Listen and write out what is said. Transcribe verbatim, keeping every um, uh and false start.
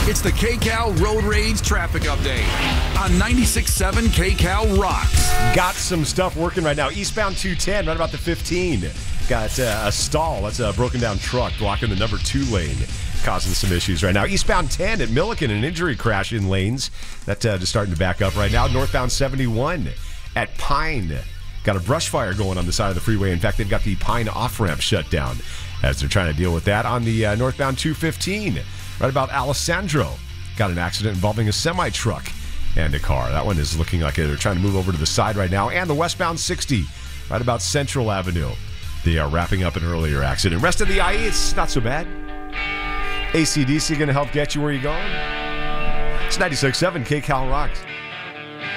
It's the KCAL Road Rage Traffic Update on ninety-six point seven KCAL Rocks. Got some stuff working right now. Eastbound two ten, right about the fifteen. Got uh, a stall. That's a broken down truck blocking the number two lane, causing some issues right now. Eastbound ten at Milliken, an injury crash in lanes. That uh, just starting to back up right now. Northbound seventy-one at Pine. Got a brush fire going on the side of the freeway. In fact, they've got the Pine off-ramp shut down as they're trying to deal with that. On the uh, northbound two fifteen, right about Alessandro, got an accident involving a semi-truck and a car. That one is looking like they're trying to move over to the side right now. And the westbound sixty, right about Central Avenue. They are wrapping up an earlier accident. Rest of the I E, it's not so bad. A C D C going to help get you where you're going. It's ninety-six point seven KCAL Rocks.